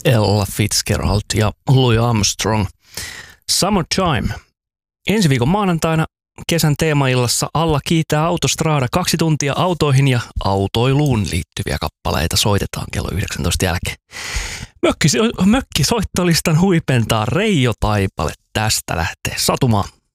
Ella Fitzgerald ja Louis Armstrong. Summertime. Ensi viikon maanantaina kesän teemaillassa Alla kiitää Autostrada 2 tuntia autoihin ja autoiluun liittyviä kappaleita soitetaan kello 19 jälkeen. Mökkisoittolistan huipentaa Reijo Taipale. Tästä lähtee satumaan.